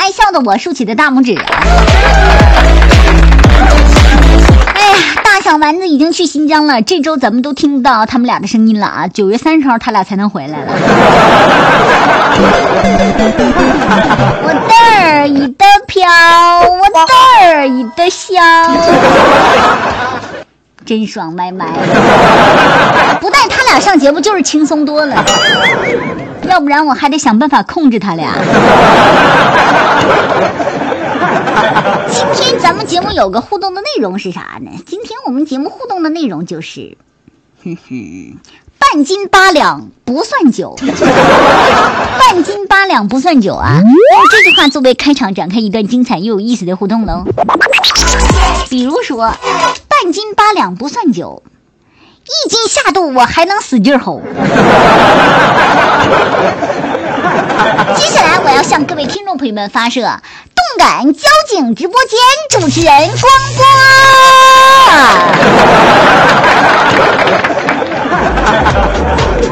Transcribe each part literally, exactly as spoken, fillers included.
爱笑的我竖起的大拇指啊！哎呀，大小丸子已经去新疆了，这周咱们都听不到他们俩的声音了啊！九月三十号他俩才能回来了。我嘚儿一的飘，我嘚儿一的笑，真爽麦麦！不带他俩上节目就是轻松多了，要不然我还得想办法控制他俩。今天咱们节目有个互动的内容是啥呢？今天我们节目互动的内容就是，哼哼，半斤八两不算酒，半斤八两不算酒啊！用这句话作为开场，展开一段精彩又有意思的互动喽。比如说，半斤八两不算酒，一斤下肚我还能使劲吼。接下来我要向各位听众朋友们发射动感交警直播间主持人光光。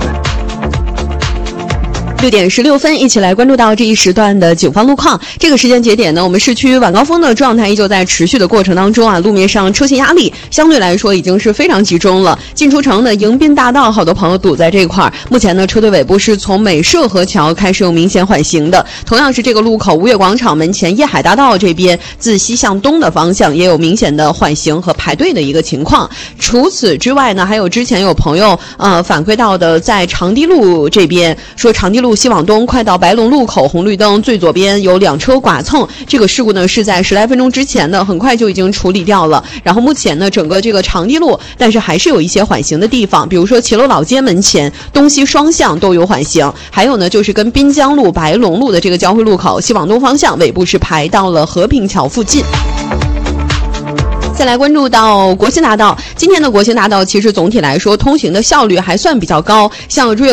六点十六分，一起来关注到这一时段的警方路况。这个时间节点呢，我们市区晚高峰的状态依旧在持续的过程当中啊，路面上车型压力相对来说已经是非常集中了。进出城的迎宾大道，好多朋友堵在这块儿。目前呢，车队尾部是从美涉河桥开始有明显缓行的。同样是这个路口，吴越广场门前叶海大道这边，自西向东的方向也有明显的缓行和排队的一个情况。除此之外呢，还有之前有朋友呃反馈到的，在长堤路这边说长堤路西往东快到白龙路口红绿灯最左边有两车剐蹭，这个事故呢是在十来分钟之前呢很快就已经处理掉了。然后目前呢整个这个长堤路，但是还是有一些缓行的地方，比如说齐楼老街门前东西双向都有缓行，还有呢就是跟滨江路白龙路的这个交汇路口西往东方向尾部是排到了和平桥附近。再来关注到国兴大道，今天的国兴大道其实总体来说通行的效率还算比较高，像瑞